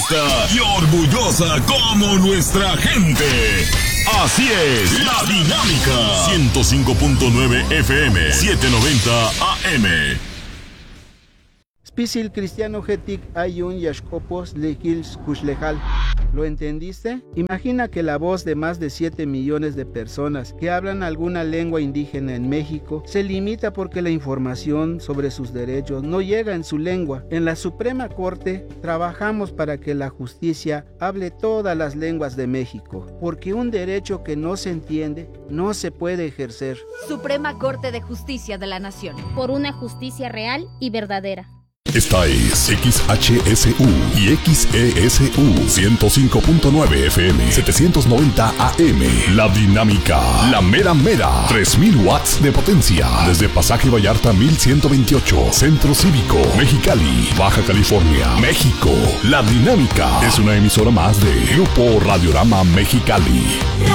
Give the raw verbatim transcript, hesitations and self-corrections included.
honesta y orgullosa como nuestra gente. Así es, La Dinámica. ciento cinco punto nueve F M, setecientos noventa A M. Spisil cristiano getik ayun yashkopos lekils kushlejal. ¿Lo entendiste? Imagina que la voz de más de siete millones de personas que hablan alguna lengua indígena en México se limita porque la información sobre sus derechos no llega en su lengua. En la Suprema Corte trabajamos para que la justicia hable todas las lenguas de México, porque un derecho que no se entiende no se puede ejercer. Suprema Corte de Justicia de la Nación. Por una justicia real y verdadera. Esta es X H S U y X E S U ciento cinco punto nueve F M, setecientos noventa A M. La Dinámica, la mera mera, tres mil watts de potencia. Desde Pasaje Vallarta mil ciento veintiocho, Centro Cívico, Mexicali, Baja California, México. La Dinámica es una emisora más de Grupo Radiorama Mexicali.